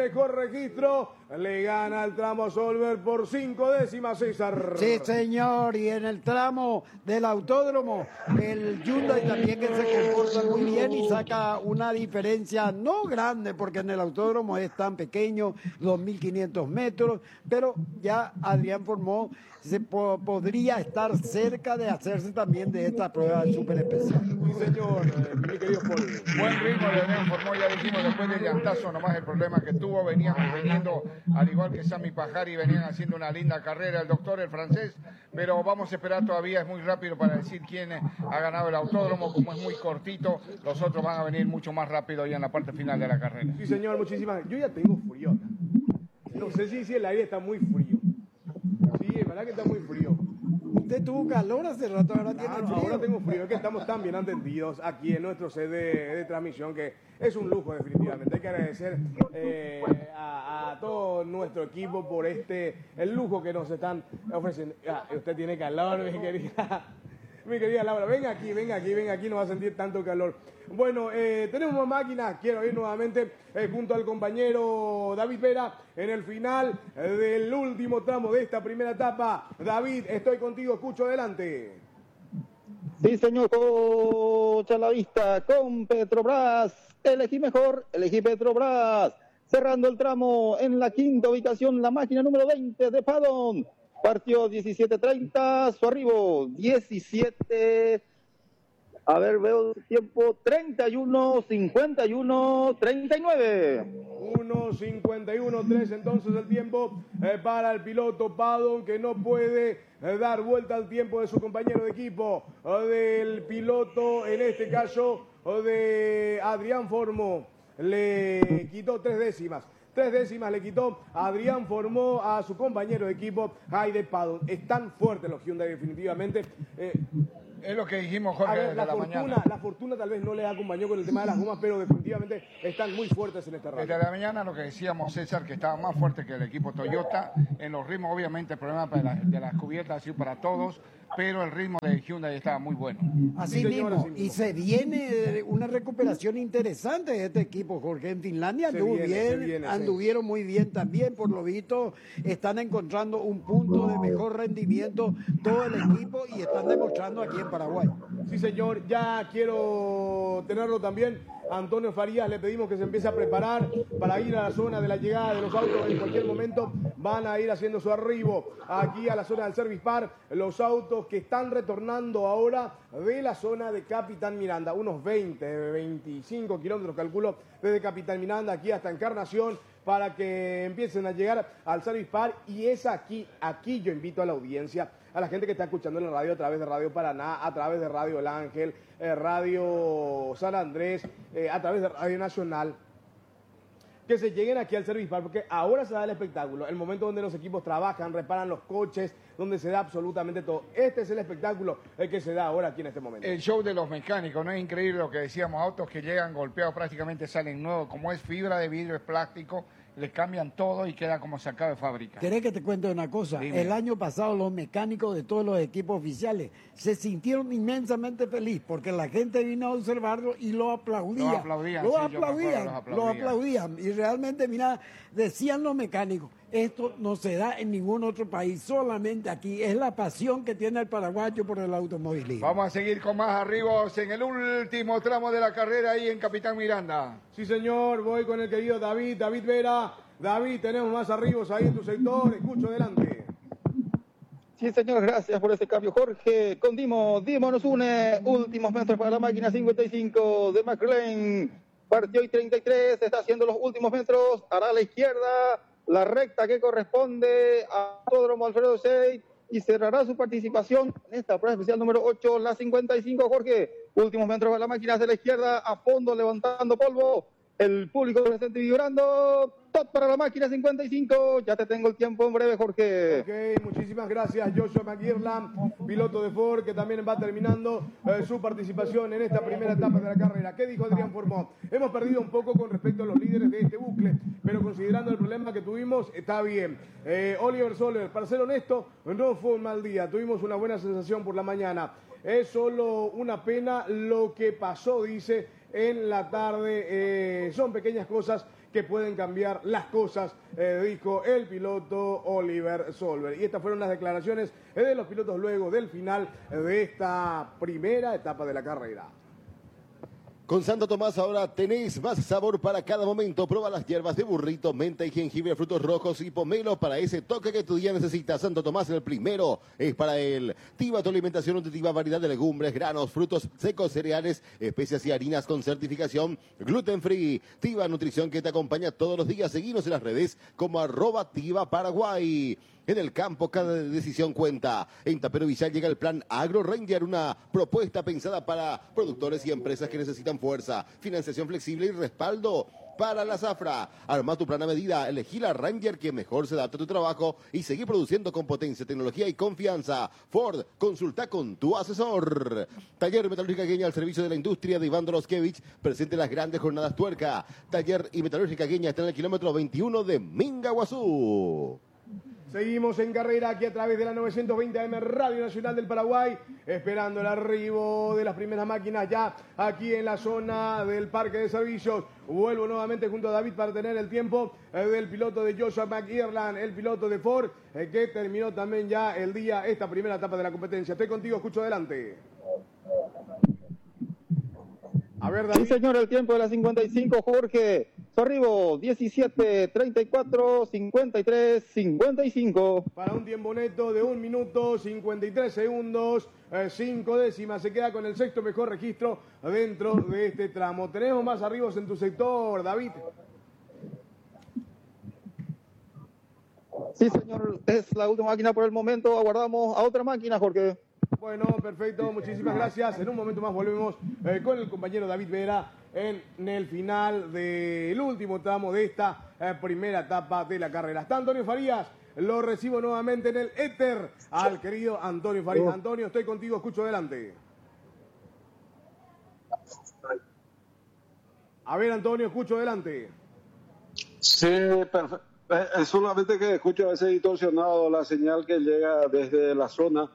mejor registro, le gana el tramo Solver por 5 décimas, César. Sí, señor, y en el tramo del autódromo, el Hyundai también que se comporta muy bien y saca una diferencia no grande, porque en el autódromo es tan pequeño, 2.500 metros, pero ya Adrián Formó podría estar cerca de hacerse también de esta prueba súper especial. Sí, señor, mi querido Paul. Buen ritmo de Adrián Formó, ya dijimos después del llantazo nomás el problema que tuvo, veníamos viniendo, al igual que Sami Pajari, venían haciendo una linda carrera, el doctor, el francés, pero vamos a esperar todavía, es muy rápido para decir quién ha ganado el autódromo, como es muy cortito, los otros van a venir mucho más rápido ya en la parte final de la carrera. Sí, señor, muchísimas. Yo ya tengo frío acá. No sé si el aire está muy frío. Sí, es verdad que está muy frío. Usted tuvo calor hace rato, ahora tiene frío. Ahora tengo frío, es que estamos tan bien atendidos aquí en nuestro set de transmisión que es un lujo definitivamente. Hay que agradecer a todo nuestro equipo por el lujo que nos están ofreciendo. Usted tiene calor, mi querida Laura. Venga aquí, no va a sentir tanto calor. Bueno, tenemos más máquinas. Quiero ir nuevamente junto al compañero David Vera en el final del último tramo de esta primera etapa. David, estoy contigo, escucho, adelante. Sí, señor, coach a la vista con Petrobras. Elegí mejor, elegí Petrobras. Cerrando el tramo en la quinta ubicación, la máquina número 20 de Padón. Partió 17:30, su arribo 17. A ver, veo el tiempo, 31, 51, 39. 1:51.3 entonces el tiempo para el piloto Padón, que no puede dar vuelta al tiempo de su compañero de equipo, del piloto, en este caso, de Adrián Formó. Le quitó 3 décimas. 3 décimas le quitó Adrián Formó a su compañero de equipo, Jaide Padón. Están fuertes los Hyundai definitivamente. Es lo que dijimos, Jorge, desde la mañana. La fortuna tal vez no les acompañó con el tema de las gomas, pero definitivamente están muy fuertes en esta rally. Desde la mañana lo que decíamos, César, que estaba más fuerte que el equipo Toyota. En los ritmos, obviamente, el problema de las cubiertas ha sido para todos, pero el ritmo de Hyundai estaba muy bueno. Así mismo, y se viene una recuperación interesante de este equipo, Jorge. En Finlandia anduvieron muy bien también, por lo visto están encontrando un punto de mejor rendimiento todo el equipo y están demostrando aquí en Paraguay. Sí, señor, ya quiero tenerlo también. Antonio Farías, le pedimos que se empiece a preparar para ir a la zona de la llegada de los autos. En cualquier momento van a ir haciendo su arribo aquí a la zona del Service Park. Los autos que están retornando ahora de la zona de Capitán Miranda, unos 25 kilómetros, calculo, desde Capitán Miranda aquí hasta Encarnación, para que empiecen a llegar al Service Park. Y es aquí yo invito a la audiencia, a la gente que está escuchando en la radio, a través de Radio Paraná, a través de Radio El Ángel, Radio San Andrés, a través de Radio Nacional, que se lleguen aquí al Service Park, porque ahora se da el espectáculo, el momento donde los equipos trabajan, reparan los coches, donde se da absolutamente todo. Este es el espectáculo el que se da ahora aquí en este momento. El show de los mecánicos, ¿no es increíble lo que decíamos? Autos que llegan golpeados, prácticamente salen nuevos, como es fibra de vidrio, es plástico, les cambian todo y queda como sacado de fábrica. ¿Querés que te cuente una cosa? Dime. El año pasado los mecánicos de todos los equipos oficiales se sintieron inmensamente felices porque la gente vino a observarlo y lo aplaudía. Lo aplaudían. Y realmente, mira, decían los mecánicos, esto no se da en ningún otro país, solamente aquí. Es la pasión que tiene el paraguayo por el automovilismo. Vamos a seguir con más arribos en el último tramo de la carrera ahí en Capitán Miranda. Sí, señor, voy con el querido David Vera. David, tenemos más arribos ahí en tu sector, escucho, adelante. Sí, señor, gracias por ese cambio, Jorge. Con Dimo nos une, últimos metros para la máquina 55 de McLean. Partió y 33, está haciendo los últimos metros, hará a la izquierda, la recta que corresponde a Autódromo Alfredo Sey y cerrará su participación en esta prueba especial número 8, la 55, Jorge. Últimos metros para la máquina hacia la izquierda, a fondo levantando polvo. El público presente vibrando. Top para la máquina 55. Ya te tengo el tiempo en breve, Jorge. Ok, muchísimas gracias, Joshua McGirland, piloto de Ford, que también va terminando su participación en esta primera etapa de la carrera. ¿Qué dijo Adrián Formó? Hemos perdido un poco con respecto a los líderes de este bucle, pero considerando el problema que tuvimos, está bien. Oliver Soler, para ser honesto, no fue un mal día. Tuvimos una buena sensación por la mañana. Es solo una pena lo que pasó, dice, en la tarde. Son pequeñas cosas que pueden cambiar las cosas, dijo el piloto Oliver Solberg. Y estas fueron las declaraciones de los pilotos luego del final de esta primera etapa de la carrera. Con Santo Tomás ahora tenés más sabor para cada momento. Prueba las hierbas de burrito, menta y jengibre, frutos rojos y pomelo para ese toque que tu día necesita. Santo Tomás, el primero es para él. Tiva, tu alimentación nutritiva, variedad de legumbres, granos, frutos secos, cereales, especias y harinas con certificación gluten free. Tiva, nutrición que te acompaña todos los días. Seguinos en las redes como @TivaParaguay. En el campo, cada decisión cuenta. En Tapero Villal llega el plan Agro Ranger, una propuesta pensada para productores y empresas que necesitan fuerza, financiación flexible y respaldo para la zafra. Arma tu plan a medida, elegí la Ranger que mejor se adapta a tu trabajo y seguí produciendo con potencia, tecnología y confianza. Ford, consulta con tu asesor. Taller Metalúrgica Gueña al servicio de la industria de Iván Doroskevich, presente las grandes jornadas Tuerca. Taller y Metalúrgica Gueña está en el kilómetro 21 de Mingaguazú. Seguimos en carrera aquí a través de la 920 AM Radio Nacional del Paraguay, esperando el arribo de las primeras máquinas ya aquí en la zona del parque de servicios. Vuelvo nuevamente junto a David para tener el tiempo del piloto de Joshua McIrland, el piloto de Ford, que terminó también ya el día, esta primera etapa de la competencia. Estoy contigo, escucho adelante. A ver, David. Sí, señor, el tiempo de las 55, Jorge. Sorribo, 17, 34, 53, 55. Para un tiempo neto de 1 minuto, 53 segundos, 5 décimas. Se queda con el sexto mejor registro dentro de este tramo. ¿Tenemos más arribos en tu sector, David? Sí, señor, es la última máquina por el momento. Aguardamos a otra máquina, Jorge. Bueno, perfecto, muchísimas gracias. En un momento más volvemos con el compañero David Vera en el final del último tramo de esta primera etapa de la carrera. Está Antonio Farías, lo recibo nuevamente en el éter al querido Antonio Farías. Antonio, estoy contigo, escucho adelante. A ver, Antonio, escucho adelante. Sí, perfecto. Es solamente que escucho a veces distorsionado la señal que llega desde la zona.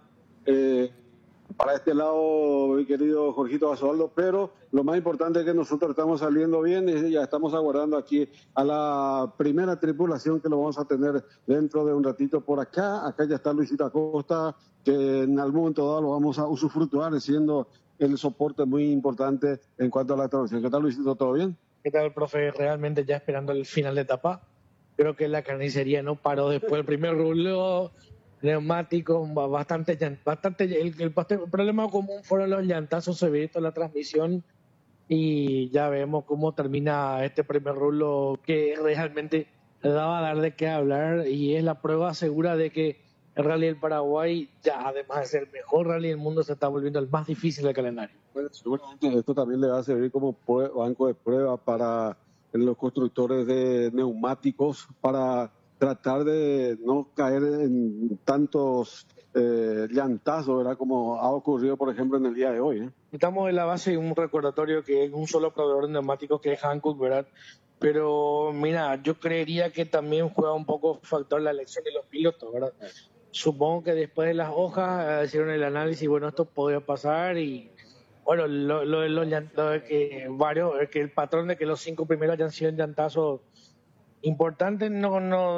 Para este lado, mi querido Jorgito Basualdo, pero lo más importante es que nosotros estamos saliendo bien y ya estamos aguardando aquí a la primera tripulación que lo vamos a tener dentro de un ratito por acá. Acá ya está Luisito Acosta, que en algún momento dado lo vamos a usufructuar, siendo el soporte muy importante en cuanto a la traducción. ¿Qué tal, Luisito? ¿Todo bien? ¿Qué tal, profe? Realmente ya esperando el final de etapa. Creo que la carnicería no paró después del primer ruleo. Neumáticos, bastante el problema común fueron los llantazos severos en la transmisión y ya vemos cómo termina este primer rulo que realmente daba a dar de qué hablar y es la prueba segura de que el Rally del Paraguay, ya además de ser el mejor rally del mundo, se está volviendo el más difícil del calendario. Bueno, seguramente esto también le va a servir como banco de prueba para los constructores de neumáticos para tratar de no caer en tantos llantazos, ¿verdad? Como ha ocurrido, por ejemplo, en el día de hoy. Estamos en la base de un recordatorio que es un solo proveedor de neumáticos que es Hankook, ¿verdad? Pero, mira, yo creería que también juega un poco factor la elección de los pilotos, ¿verdad? Supongo que después de las hojas hicieron el análisis, bueno, esto podía pasar y, bueno, que el patrón de que los 5 primeros hayan sido llantazos importante no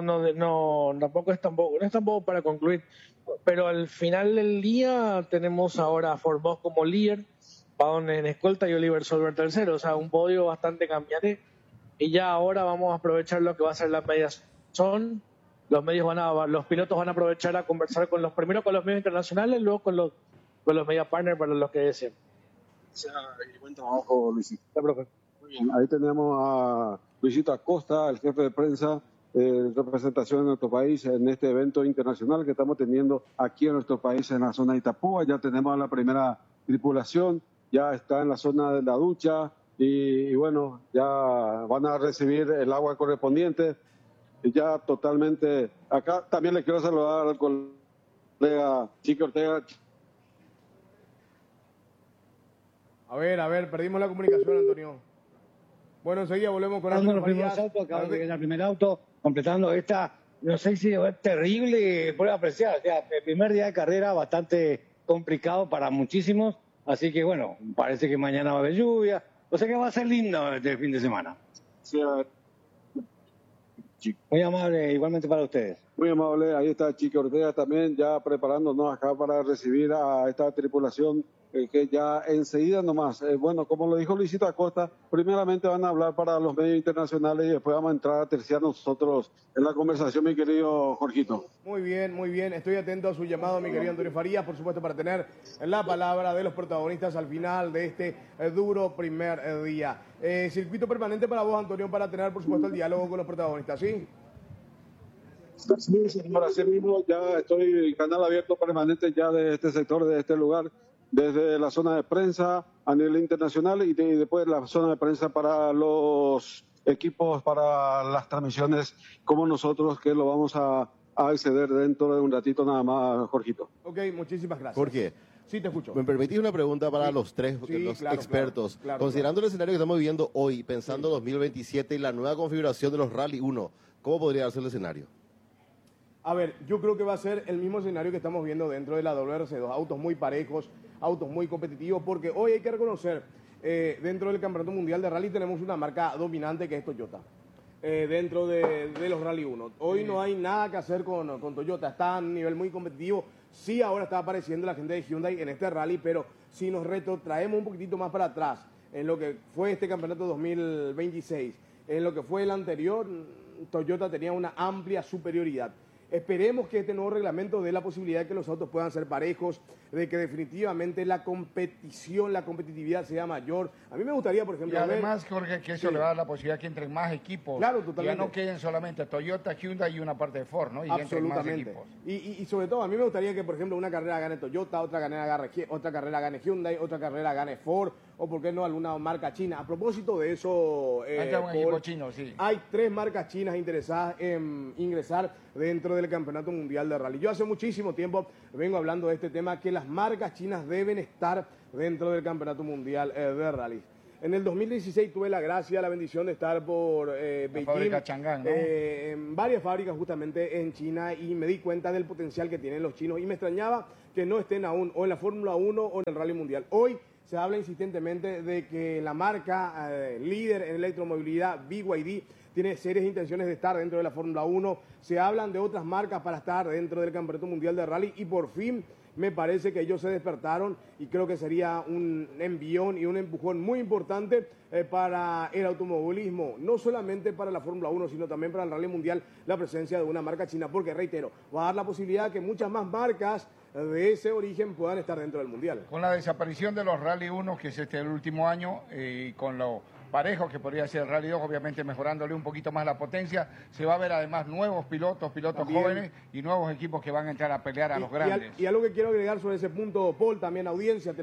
es tampoco para concluir, pero al final del día tenemos ahora a Ford como líder, Paon en escolta y Oliver Solberg tercero, o sea, un podio bastante cambiante y ya ahora vamos a aprovechar lo que va a ser la mediación. Los pilotos van a aprovechar a conversar primero con los medios internacionales, luego con los media partners para los que deseen. Buen trabajo, Luisito. Muy bien, ahí tenemos a Luisito Acosta, el jefe de prensa en representación de nuestro país en este evento internacional que estamos teniendo aquí en nuestro país en la zona de Itapúa. Ya tenemos a la primera tripulación, ya está en la zona de la ducha y bueno, ya van a recibir el agua correspondiente y ya totalmente. Acá también le quiero saludar al colega Chico Ortega. A ver, perdimos la comunicación, Antonio. Bueno, enseguida volvemos con Antonio Farías. Acabo de llegar el primer auto, completando esta, no sé si es terrible, puede apreciar, o sea, el primer día de carrera bastante complicado para muchísimos, así que bueno, parece que mañana va a haber lluvia, O sea que va a ser lindo este fin de semana. Sí, a ver. Muy amable, igualmente para ustedes. Muy amable, ahí está Chiqui Ortega también ya preparándonos acá para recibir a esta tripulación que ya enseguida nomás, bueno, como lo dijo Luisito Acosta, primeramente van a hablar para los medios internacionales y después vamos a entrar a terciar nosotros en la conversación, mi querido Jorgito. Muy bien, estoy atento a su llamado, mi querido Antonio Farías, por supuesto, para tener la palabra de los protagonistas al final de este duro primer día. Circuito permanente para vos, Antonio, para tener, por supuesto, el diálogo con los protagonistas, ¿sí? Sí, señor, así mismo ya estoy canal abierto permanente ya de este sector, de este lugar, desde la zona de prensa a nivel internacional y después la zona de prensa para los equipos, para las transmisiones como nosotros, que lo vamos a acceder dentro de un ratito nada más, Jorgito. Ok, muchísimas gracias. Jorge. Sí, te escucho. ¿Me permitís una pregunta para Sí. los tres Sí, los claro, expertos? claro, Considerando el escenario que estamos viviendo hoy, pensando 2027 y la nueva configuración de los Rally 1, ¿cómo podría ser el escenario? A ver, yo creo que va a ser el mismo escenario que estamos viendo dentro de la WRC2. Autos muy parejos, autos muy competitivos, porque hoy hay que reconocer, dentro del Campeonato Mundial de Rally tenemos una marca dominante que es Toyota. Dentro de los Rally 1. Hoy no hay nada que hacer con Toyota, está a un nivel muy competitivo. Sí, ahora está apareciendo la gente de Hyundai en este rally, pero si nos retrotraemos un poquitito más para atrás, en lo que fue este campeonato 2026, en lo que fue el anterior, Toyota tenía una amplia superioridad. Esperemos que este nuevo reglamento dé la posibilidad de que los autos puedan ser parejos, de que definitivamente la competición, la competitividad sea mayor. A mí me gustaría, por ejemplo... Y además, Jorge, que eso le va a dar la posibilidad que entren más equipos. Claro, totalmente. Ya no queden solamente Toyota, Hyundai y una parte de Ford, ¿no? Y entren más Absolutamente. equipos. Y sobre todo, a mí me gustaría que, por ejemplo, una carrera gane Toyota, otra carrera gane Hyundai, otra carrera gane Ford, o por qué no alguna marca china. A propósito de eso, Ahí está un Paul, equipo chino, sí. hay 3 marcas chinas interesadas en ingresar dentro del Campeonato Mundial de Rally. Yo hace muchísimo tiempo vengo hablando de este tema, que las marcas chinas deben estar dentro del Campeonato Mundial de Rally. En el 2016 tuve la gracia, la bendición de estar por Beijing, fábrica Chang'an, ¿no? en varias fábricas justamente en China, y me di cuenta del potencial que tienen los chinos y me extrañaba que no estén aún o en la Fórmula 1 o en el Rally Mundial. Hoy se habla insistentemente de que la marca líder en electromovilidad, BYD, tiene serias intenciones de estar dentro de la Fórmula 1. Se hablan de otras marcas para estar dentro del Campeonato Mundial de Rally y por fin me parece que ellos se despertaron y creo que sería un envión y un empujón muy importante para el automovilismo, no solamente para la Fórmula 1, sino también para el Rally Mundial, la presencia de una marca china, porque reitero, va a dar la posibilidad que muchas más marcas de ese origen puedan estar dentro del Mundial. Con la desaparición de los Rally 1, que es el último año, y con lo parejo que podría ser el Rally 2, obviamente mejorándole un poquito más la potencia, se va a ver además nuevos pilotos También. jóvenes y nuevos equipos que van a entrar a pelear a los grandes. Y algo que quiero agregar sobre ese punto, Paul, también audiencia,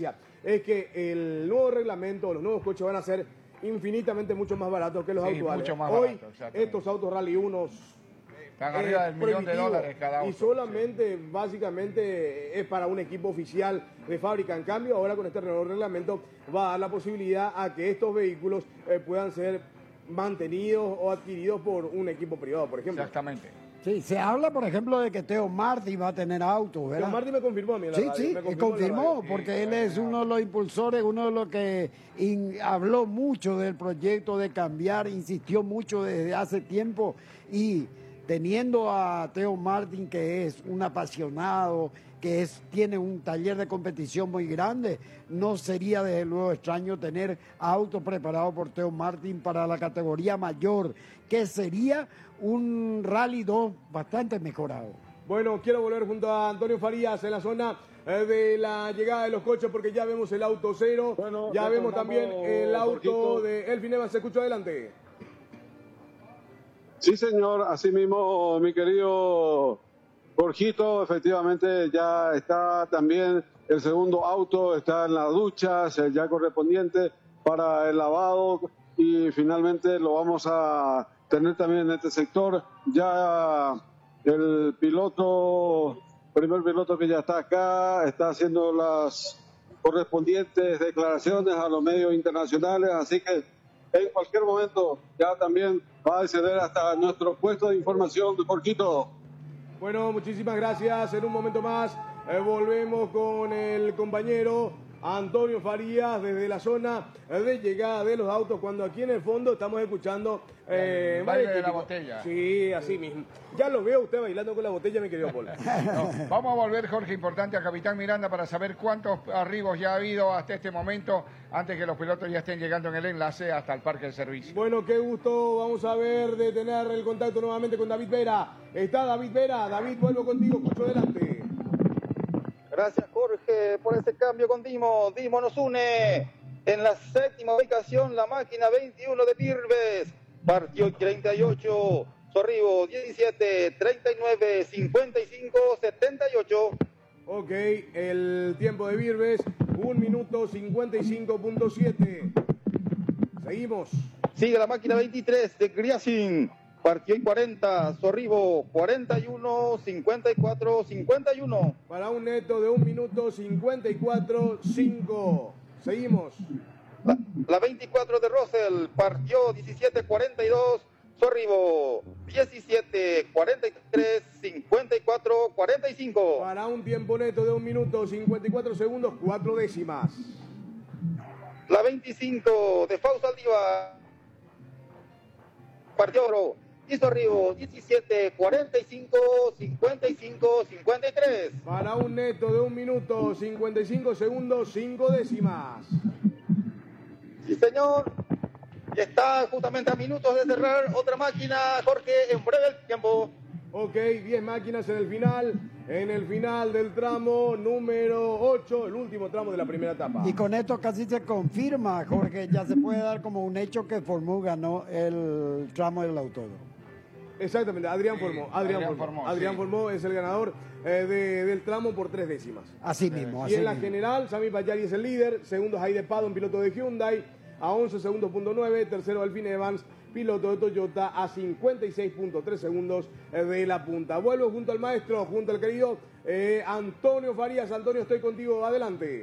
es que el nuevo reglamento, los nuevos coches van a ser infinitamente mucho más baratos que los Sí, actuales. mucho más Hoy, baratos, exactamente. estos autos Rally 1 Están arriba del $1.000.000 cada auto. y solamente, básicamente, es para un equipo oficial de fábrica. En cambio, ahora con este nuevo reglamento va a dar la posibilidad a que estos vehículos puedan ser mantenidos o adquiridos por un equipo privado, por ejemplo. Exactamente. Sí, se habla, por ejemplo, de que Teo Martin va a tener autos, ¿verdad? Pero Martín me confirmó a mí en la Sí, radio, sí, me y en la confirmó, radio. porque él es uno de los impulsores, uno de los que habló mucho del proyecto de cambiar, insistió mucho desde hace tiempo, y teniendo a Teo Martin, que es un apasionado, que tiene un taller de competición muy grande, no sería desde luego extraño tener autos preparados por Teo Martin para la categoría mayor, que sería un Rally 2 bastante mejorado. Bueno, quiero volver junto a Antonio Farías en la zona de la llegada de los coches, porque ya vemos el auto cero, Bueno, ya vemos también el auto Jorgito. de Elfin Evans. Se escucha adelante. Sí, señor, así mismo, mi querido Jorgito, efectivamente ya está también el segundo auto, está en las duchas, ya correspondiente para el lavado, y finalmente lo vamos a tener también en este sector. Ya el primer piloto que ya está acá, está haciendo las correspondientes declaraciones a los medios internacionales, así que en cualquier momento ya también va a acceder hasta nuestro puesto de información, Jorgito. Bueno, muchísimas gracias. En un momento más volvemos con el compañero Antonio Farías desde la zona de llegada de los autos, cuando aquí en el fondo estamos escuchando el baile de la botella. Sí, así mismo. Ya lo veo usted bailando con la botella, mi querido Paul. No, vamos a volver, Jorge, importante a Capitán Miranda para saber cuántos arribos ya ha habido hasta este momento, antes que los pilotos ya estén llegando en el enlace hasta el parque de servicio. Bueno, qué gusto, vamos a ver de tener el contacto nuevamente con David Vera. Está David Vera. David, vuelvo contigo, escucho adelante. Gracias, Jorge, por ese cambio con Dimo. Dimo nos une en la séptima ubicación, la máquina 21 de Birves. Partió 38, su arribo 17, 39, 55, 78. Ok, el tiempo de Birves, 1 minuto 55.7. Seguimos. Sigue la máquina 23 de Griasin. Partió en 40, su arribo 41, 54, 51. Para un neto de 1 minuto 54.5. Seguimos. La 24 de Russell partió 17.42, su arribo 17.43, 54, 45. Para un tiempo neto de 1 minuto 54 segundos, 4 décimas. La 25 de Fausto Aldiva partió oro y su arribo 17.45, 55, 53. Para un neto de 1 minuto 55 segundos, 5 décimas. Sí, señor. Y está justamente a minutos de cerrar otra máquina, Jorge, en breve el tiempo. Ok, 10 máquinas en el final del tramo número 8, el último tramo de la primera etapa. Y con esto casi se confirma, Jorge, ya se puede dar como un hecho que Formú ganó el tramo del autódromo. Exactamente, Adrián Formó. Adrián sí. Formó es el ganador del tramo por 3 décimas. Así mismo. Y en la general, Sami Bayari es el líder, segundo Jaide Pado, un piloto de Hyundai, a 11 segundos, punto 9, tercero Alfine Evans, piloto de Toyota, a 56.3 segundos de la punta. Vuelvo junto al maestro, junto al querido Antonio Farías. Antonio, estoy contigo, adelante.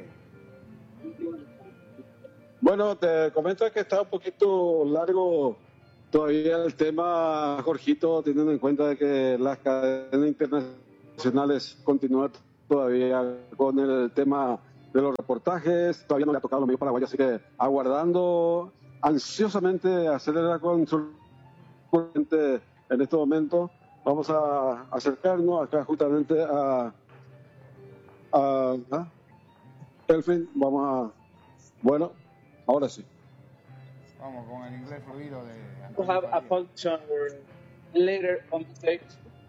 Bueno, te comento que está un poquito largo todavía el tema, Jorgito, teniendo en cuenta de que las cadenas internacionales continúan todavía con el tema de los reportajes. Todavía no le ha tocado lo mío paraguayo, así que aguardando ansiosamente acelerar con su corriente en este momento. Vamos a acercarnos acá justamente a Elfin. Bueno, ahora sí. Vamos con el inglés fluido de We'll have a function later on the stage.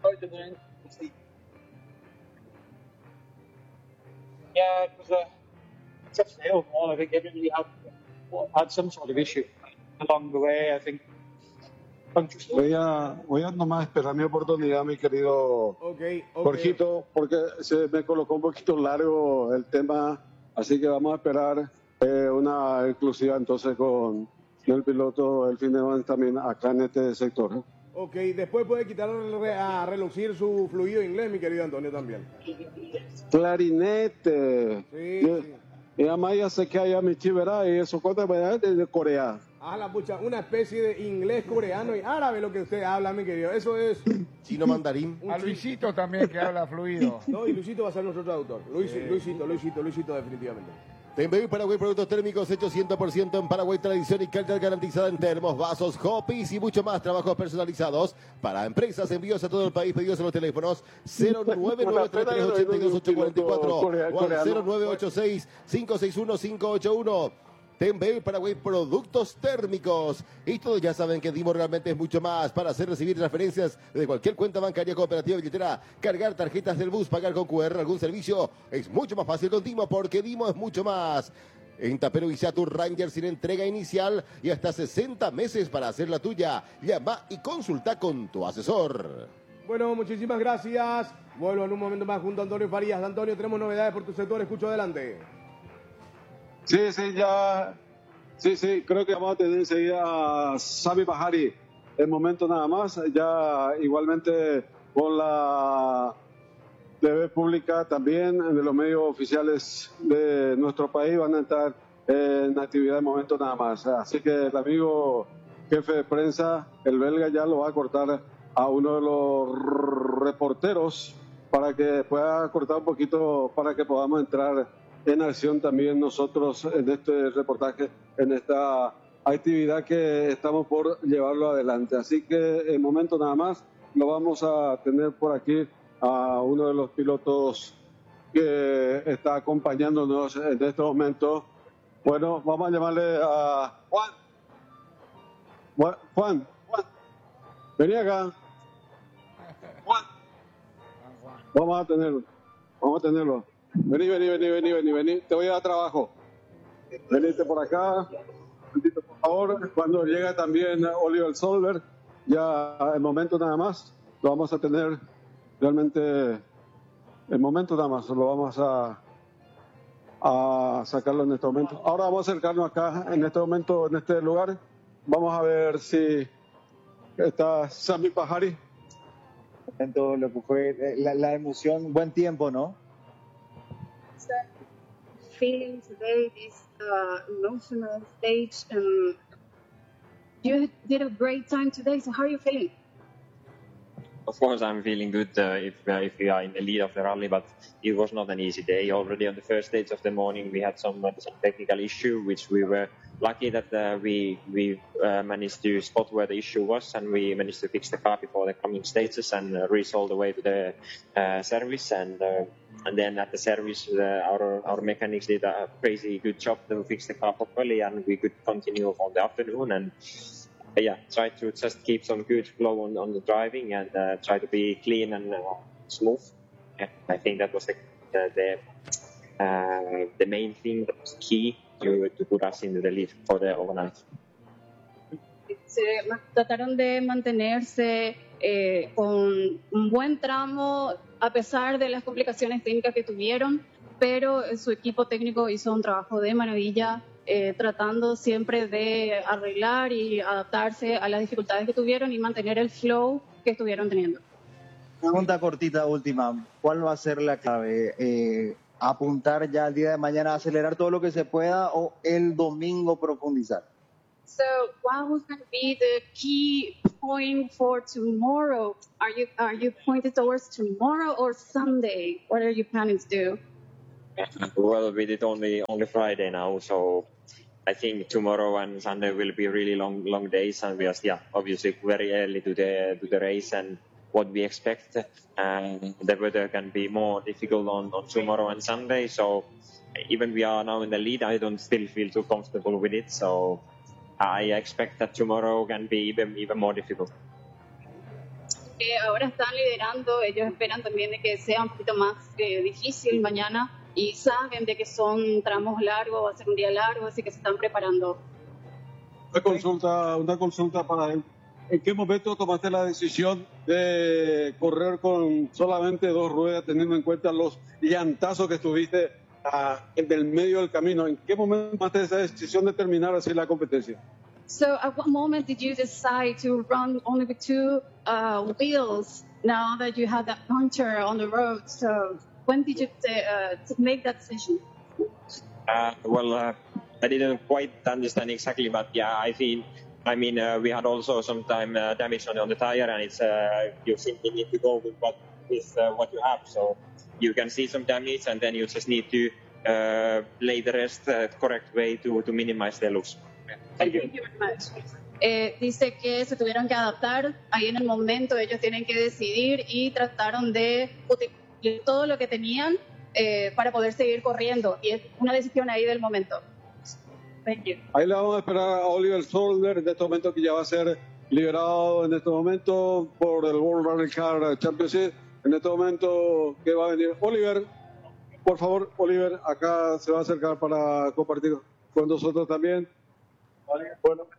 Yeah, it was a tough day overall. I think everybody had some sort of issue along the way. I think. Voy a nomás esperar mi oportunidad, mi querido Jorgito, porque se me colocó un poquito largo el tema, así que vamos a esperar una exclusiva entonces con el piloto el fin de semana también acá en este sector. Ok, después puede quitar a relucir su fluido inglés, mi querido Antonio, también. Clarinete. Sí. Y además ya sé que hay a mi chivera y eso cuenta de Corea. Ah, la pucha, una especie de inglés, coreano y árabe lo que usted habla, mi querido. Eso es... Chino mandarín. A Luisito también, que habla fluido. No, y Luisito va a ser nuestro traductor. Luisito, definitivamente. Tenbei Paraguay, productos térmicos hechos 100% en Paraguay, tradición y calidad garantizada en termos, vasos, hopis y mucho más. Trabajos personalizados para empresas, envíos a todo el país, pedidos en los teléfonos 09933828844 o al 0986561581. Tenbei Paraguay, productos térmicos. Y todos ya saben que Dimo realmente es mucho más. Para hacer recibir transferencias de cualquier cuenta bancaria, cooperativa, billetera, cargar tarjetas del bus, pagar con QR, algún servicio, es mucho más fácil con Dimo, porque Dimo es mucho más. En Tapero y Satur Ranger sin entrega inicial y hasta 60 meses para hacer la tuya. Llama y consulta con tu asesor. Bueno, muchísimas gracias. Vuelvo en un momento más junto a Antonio Farías. Antonio, tenemos novedades por tu sector. Escucho adelante. Sí, creo que vamos a tener enseguida a Sami Bayari. El momento nada más, ya igualmente con la TV pública también, de los medios oficiales de nuestro país van a estar en actividad de momento nada más. Así que el amigo jefe de prensa, el belga, ya lo va a cortar a uno de los reporteros para que pueda cortar un poquito para que podamos entrar en acción también nosotros en este reportaje, en esta actividad que estamos por llevarlo adelante. Así que en momento nada más lo vamos a tener por aquí a uno de los pilotos que está acompañándonos en este momento. Bueno, vamos a llamarle a Juan. Juan, vení acá. Juan. Vamos a tenerlo. Vení. Te voy a dar trabajo. Venite por acá. Por favor, cuando llega también Oliver Solberg, ya en momento nada más, lo vamos a tener realmente, en momento nada más, lo vamos a sacarlo en este momento. Ahora vamos a acercarnos acá, en este momento, en este lugar. Vamos a ver si está Sami Pajari. Lo que fue la emoción, buen tiempo, ¿no? Feeling today this emotional stage, you did a great time today, so how are you feeling? Of course, I'm feeling good if we are in the lead of the rally, but it was not an easy day. Already on the first stage of the morning, we had some technical issue, which we were lucky that we managed to spot where the issue was, and we managed to fix the car before the coming stages and reach all the way to the service. And then at the service, our mechanics did a crazy good job to fix the car properly, and we could continue for the afternoon. And try to just keep some good flow on the driving and try to be clean and smooth. Yeah, I think that was the main thing, that was key to put us into the lead for the overnight. Trataron de mantenerse con un buen tramo a pesar de las complicaciones técnicas que tuvieron, pero su equipo técnico hizo un trabajo de maravilla, tratando siempre de arreglar y adaptarse a las dificultades que tuvieron y mantener el flow que estuvieron teniendo. Pregunta cortita última, ¿cuál va a ser la clave? ¿Apuntar ya el día de mañana a acelerar todo lo que se pueda o el domingo profundizar? So what was going to be the key point for tomorrow? Are you pointed towards tomorrow or Sunday? What are you planning to do? Well, we did only Friday now, so I think tomorrow and Sunday will be really long days, and we are obviously very early to the race and what we expect. The weather can be more difficult on tomorrow and Sunday, so even we are now in the lead, I don't still feel too comfortable with it. So I expect that tomorrow can be even more difficult. Ahora están liderando, ellos esperan también de que sea un poquito más difícil mañana. Y saben de que son tramos largos, va a ser un día largo, así que se están preparando. Una consulta para él. ¿En qué momento tomaste la decisión de correr con solamente 2 ruedas, teniendo en cuenta los llantazos que tuviste en el medio del camino? ¿En qué momento tomaste esa decisión de terminar así la competencia? So at what moment did you decide to run only with 2 wheels now that you had that puncture on the road? So when did you make that decision? I didn't quite understand exactly, but I mean, we had also some time damage on the tire, and it's you simply need to go with what you have. So you can see some damage, and then you just need to lay the rest the correct way to minimize the loss. Thank you. Thank you very much. Dice que se tuvieron que adaptar. Ahí en el momento ellos tienen que decidir y trataron de utilizar todo lo que tenían para poder seguir corriendo, y es una decisión ahí del momento. Thank you. Ahí le vamos a esperar a Oliver Solberg en este momento, que ya va a ser liberado en este momento por el World Rally Car Championship. En este momento que va a venir Oliver, por favor, Oliver, acá se va a acercar para compartir con nosotros también. Bueno,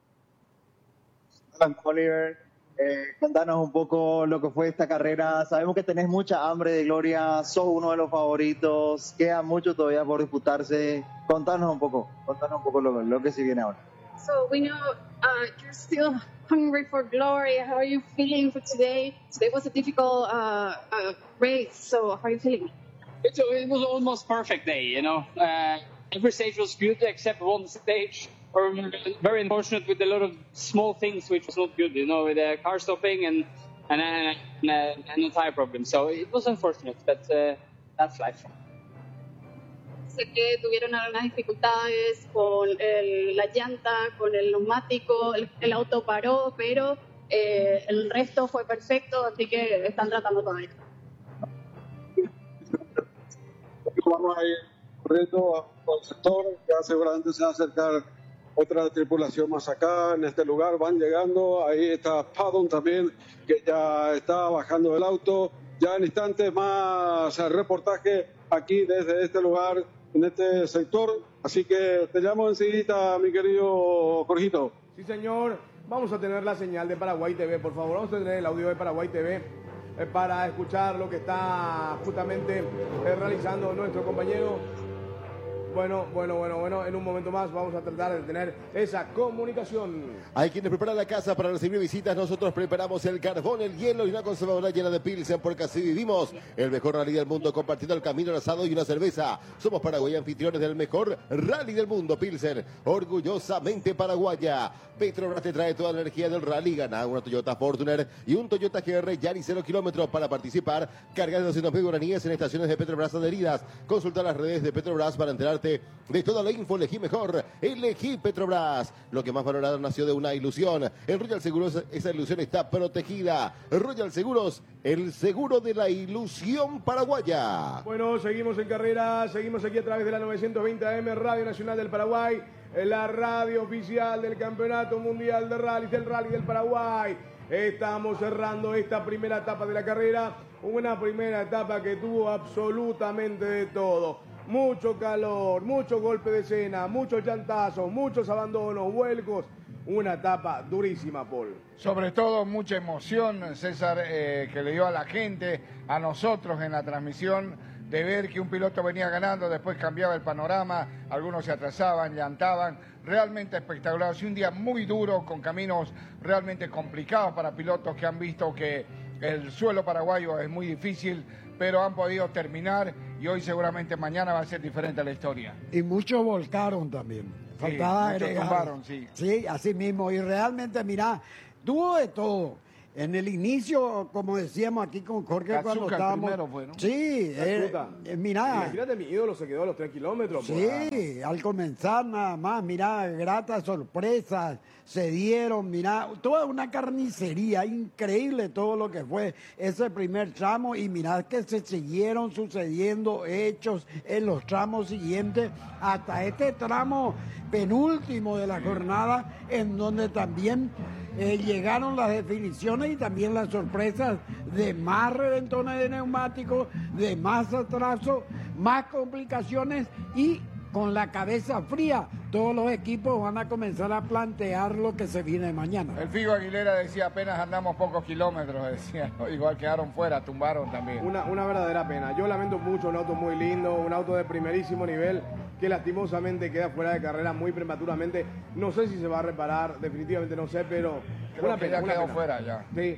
Oliver, contanos un poco lo que fue esta carrera. Sabemos que tenés mucha hambre de gloria, sos uno de los favoritos, queda mucho todavía por disputarse. Contanos un poco lo que se viene ahora. So we know you're still hungry for glory. How are you feeling for today? Today was a difficult race, so how are you feeling? It was almost perfect day, you know. Every stage was good except one stage. We're very unfortunate with a lot of small things which was not good, you know, with the car stopping and a tire problem. So it was unfortunate, but that's life. sé que tuvieron algunas dificultades con la llanta, con el neumático, el auto paró, pero el resto fue perfecto, así que están tratando todavía. Vamos a ir corriendo al sector, ya seguramente se va a acercar otra tripulación más acá en este lugar, van llegando, ahí está Paddon también, que ya está bajando del auto, ya en instantes más reportaje aquí desde este lugar, en este sector, así que te llamo enseguida, mi querido Jorgito. Sí, señor, vamos a tener la señal de Paraguay TV, por favor, vamos a tener el audio de Paraguay TV para escuchar lo que está justamente realizando nuestro compañero. Bueno, en un momento más vamos a tratar de tener esa comunicación. Hay quienes preparan la casa para recibir visitas, nosotros preparamos el carbón, el hielo y una conservadora llena de pilsen, porque así vivimos el mejor rally del mundo, compartiendo el camino, el asado y una cerveza. Somos Paraguay, anfitriones del mejor rally del mundo, Pilsen, orgullosamente paraguaya. Petrobras te trae toda la energía del rally, gana una Toyota Fortuner y un Toyota GR Yaris 0 kilómetros. Para participar, carga de 200.000 guaraníes en estaciones de Petrobras adheridas. Consulta las redes de Petrobras para enterarte de toda la info. Elegí mejor, elegí Petrobras. Lo que más valorado nació de una ilusión. En Royal Seguros esa ilusión está protegida. Royal Seguros, el seguro de la ilusión paraguaya. Bueno, seguimos en carrera, seguimos aquí a través de la 920 AM, Radio Nacional del Paraguay, la radio oficial del Campeonato Mundial de Rally, del Rally del Paraguay. Estamos cerrando esta primera etapa de la carrera, una primera etapa que tuvo absolutamente de todo. Mucho calor, mucho golpe de escena, muchos llantazos, muchos abandonos, vuelcos. Una etapa durísima, Paul. Sobre todo mucha emoción, César, que le dio a la gente, a nosotros en la transmisión, de ver que un piloto venía ganando, después cambiaba el panorama, algunos se atrasaban, llantaban. Realmente espectacular. Ha sido un día muy duro, con caminos realmente complicados para pilotos que han visto que el suelo paraguayo es muy difícil, pero han podido terminar y hoy seguramente mañana va a ser diferente la historia. Y muchos volcaron también. Faltaba agregar. Tumbaron, sí. Sí, así mismo. Y realmente, mira, tuvo de todo. En el inicio, como decíamos aquí con Jorge, Katsuka cuando estábamos... primero fue, ¿no? Sí, mira... Imagínate, mi ídolo se quedó a los 3 kilómetros. Sí, al comenzar nada más, mira, gratas sorpresas se dieron, mira, toda una carnicería, increíble todo lo que fue ese primer tramo, y mirad que se siguieron sucediendo hechos en los tramos siguientes, hasta este tramo penúltimo de la jornada, en donde también llegaron las definiciones y también las sorpresas de más reventones de neumáticos, de más atraso, más complicaciones, y con la cabeza fría todos los equipos van a comenzar a plantear lo que se viene mañana. El Figo Aguilera decía, apenas andamos pocos kilómetros, decía, ¿no? Igual quedaron fuera, tumbaron también. Una verdadera pena. Yo lamento mucho, un auto muy lindo, un auto de primerísimo nivel, que lastimosamente queda fuera de carrera muy prematuramente. No sé si se va a reparar, definitivamente no sé, pero creo una que pena, ya quedó fuera ya. Sí.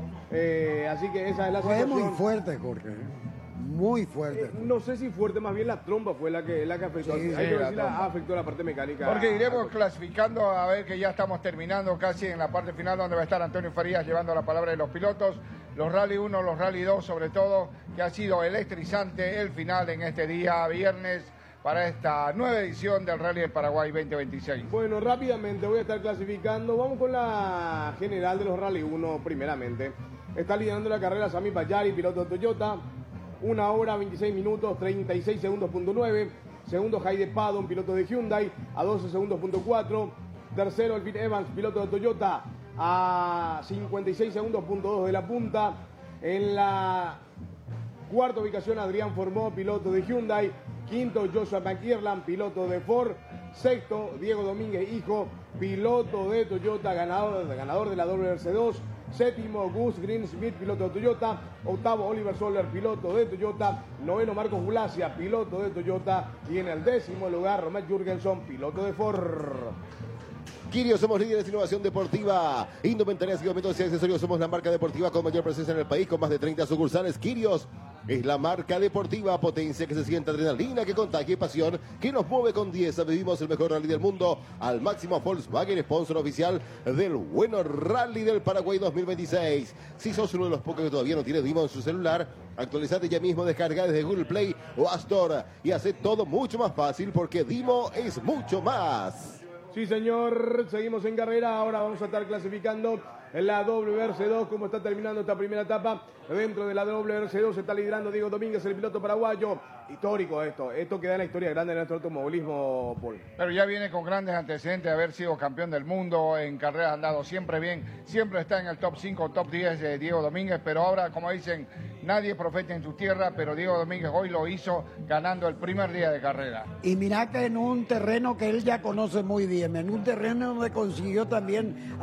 Así que esa es la Fue situación. muy fuerte, Jorge. Muy fuerte. No sé si fuerte, más bien la trompa fue la que afectó. Sí, Hay que ver si trompa. afectó la parte mecánica. Porque iremos clasificando, a ver que ya estamos terminando casi en la parte final, donde va a estar Antonio Farías llevando la palabra de los pilotos. Los Rally 1, los Rally 2 sobre todo, que ha sido electrizante el final en este día viernes para esta nueva edición del Rally del Paraguay 2026. Bueno, rápidamente voy a estar clasificando. Vamos con la general de los Rally 1 primeramente. Está liderando la carrera Sami Payari, piloto de Toyota. 1 hora, 26 minutos, 36 segundos.9. Segundo, Jaide Paddon, piloto de Hyundai, a 12 segundos.4. Tercero, Elvin Evans, piloto de Toyota, a 56 segundos.2 de la punta. En la cuarta ubicación, Adrián Formó, piloto de Hyundai. Quinto, Joshua McIrland, piloto de Ford. Sexto, Diego Domínguez, hijo, piloto de Toyota, ganador de la WRC2. Séptimo, Gus Greensmith, piloto de Toyota. Octavo, Oliver Soler, piloto de Toyota. Noveno, Marcos Gulacia, piloto de Toyota. Y en el 10º lugar, Romet Jurgenson, piloto de Ford. Quirios, somos líderes de innovación deportiva, indumentaria, equipamientos y accesorios. Somos la marca deportiva con mayor presencia en el país, con más de 30 sucursales. Quirios es la marca deportiva, potencia que se siente, adrenalina que contagia y pasión que nos mueve con 10. Vivimos el mejor rally del mundo al máximo. Volkswagen, sponsor oficial del bueno Rally del Paraguay 2026. Si sos uno de los pocos que todavía no tiene Dimo en su celular, Actualizate ya mismo, descarga desde Google Play o App Store y hace todo mucho más fácil porque Dimo es mucho más. Sí, señor, seguimos en carrera, ahora vamos a estar clasificando en la WRC2, como está terminando esta primera etapa. Dentro de la WRC2 se está liderando Diego Domínguez, el piloto paraguayo. Histórico esto queda en la historia grande de nuestro automovilismo, Paul. Pero ya viene con grandes antecedentes de haber sido campeón del mundo, en carreras ha andado siempre bien, siempre está en el top 5, top 10 de Diego Domínguez, pero ahora, como dicen, nadie profeta en su tierra, pero Diego Domínguez hoy lo hizo ganando el primer día de carrera. Y mirá que en un terreno que él ya conoce muy bien, en un terreno donde consiguió también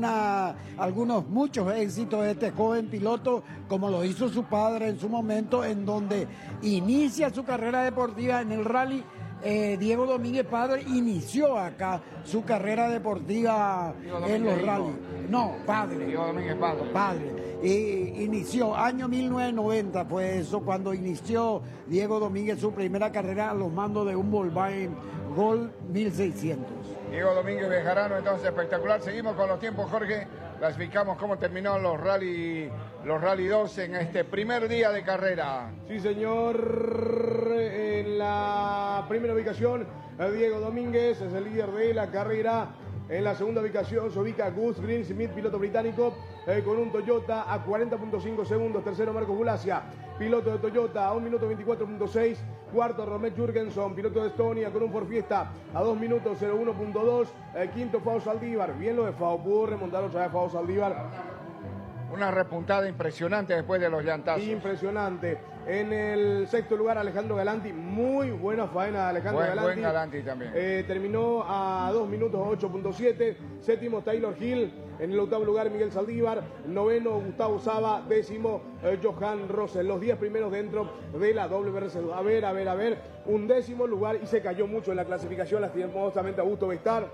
muchos éxitos de este joven piloto, como lo hizo su padre en su momento, en donde inicia su carrera deportiva en el rally. Diego Domínguez padre inició acá su carrera deportiva en los rallies. No, padre. Diego Domínguez padre. Padre. Inició, año 1990 fue eso, cuando inició Diego Domínguez su primera carrera a los mandos de un Volkswagen Gol 1600. Diego Domínguez Bejarano, entonces espectacular. Seguimos con los tiempos, Jorge. Clasificamos cómo terminó los Rally 2 en este primer día de carrera. Sí, señor. En la primera ubicación, Diego Domínguez es el líder de la carrera. En la segunda ubicación se ubica Gus Greensmith, piloto británico, con un Toyota a 40.5 segundos. Tercero, Marcos Gulacia, piloto de Toyota, a 1 minuto 24.6. Cuarto, Romet Jurgenson, piloto de Estonia, con un Ford Fiesta a 2 minutos 01.2. Quinto, Fao Saldívar. Bien lo de Fao, pudo remontar otra vez Fao Saldívar. Una repuntada impresionante después de los llantazos. Impresionante. En el sexto lugar, Alejandro Galanti. Muy buena faena de Alejandro Galanti. Buen Galanti también. Terminó a 2 minutos 8.7. Séptimo, Taylor Hill. En el octavo lugar, Miguel Saldívar. Noveno, Gustavo Saba. Décimo, Johan Rossel. Los 10 primeros dentro de la WRC. A ver. Un décimo lugar y se cayó mucho en la clasificación. Lastimosamente, Augusto Bestar.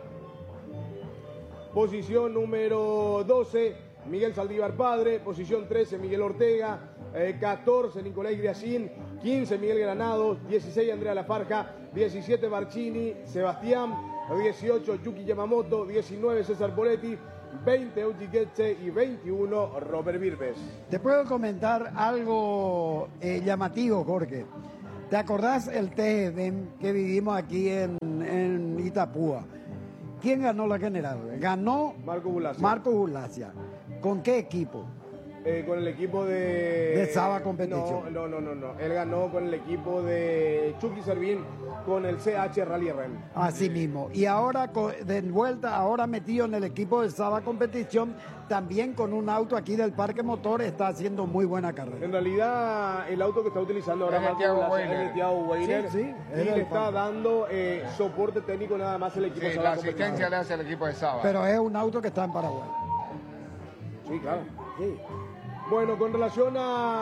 Posición número 12. Miguel Saldívar padre, posición 13 Miguel Ortega, 14 Nicolás Griacín, 15 Miguel Granados, 16 Andrea Lafarja, 17 Barcini, Sebastián, 18 Yuki Yamamoto, 19 César Poletti, 20 Eugi Getze y 21 Robert Virbes. Te puedo comentar algo llamativo, Jorge. ¿Te acordás el TGV que vivimos aquí en Itapúa? ¿Quién ganó la general? Ganó Marco Gulacia. ¿Con qué equipo? Con el equipo de Saba Competición. No. Él ganó con el equipo de Chucky Servín, con el CH Rally Rem. Así mismo. Y ahora de vuelta, ahora metido en el equipo de Saba Competición, también con un auto aquí del Parque Motor, está haciendo muy buena carrera. En realidad, el auto que está utilizando ahora es el Thiago Weiner. Sí, y le está dando soporte técnico nada más el equipo de Saba. La asistencia le hace al equipo de Saba. Pero es un auto que está en Paraguay. Sí, claro. Sí. Bueno, con relación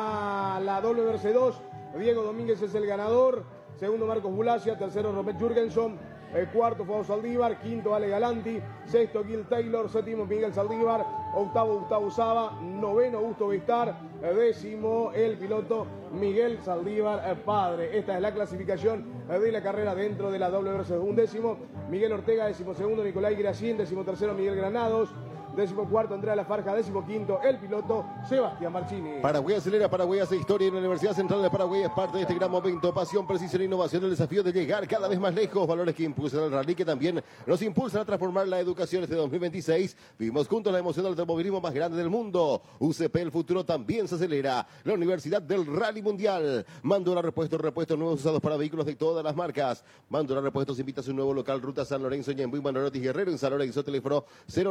a la WRC2, Diego Domínguez es el ganador. Segundo, Marcos Gulacia. Tercero, Robert Jurgenson. Cuarto, Fao Saldívar. Quinto, Ale Galanti. Sexto, Gil Taylor. Séptimo, Miguel Saldívar. Octavo, Gustavo Saba. Noveno, Augusto Bestar. Décimo, el piloto Miguel Saldívar padre. Esta es la clasificación de la carrera dentro de la WRC2. Un décimo, Miguel Ortega. Décimo segundo, Nicolás Gracín. Décimo tercero, Miguel Granados. 14º, Andrea Lafarja. 15º, el piloto Sebastián Marchini. Paraguay acelera, Paraguay hace historia en la Universidad Central de Paraguay. Es parte de este gran momento. Pasión, precisión e innovación. El desafío de llegar cada vez más lejos. Valores que impulsan al rally, que también nos impulsan a transformar la educación este 2026. Vivimos juntos la emoción del automovilismo más grande del mundo. UCP, el futuro también se acelera. La Universidad del Rally Mundial. Mandora Repuestos nuevos usados para vehículos de todas las marcas. Mandora Repuestos invita a su nuevo local, Ruta San Lorenzo, Ñembuy, Manorotti, Guerrero, en San Lorenzo. Teléfono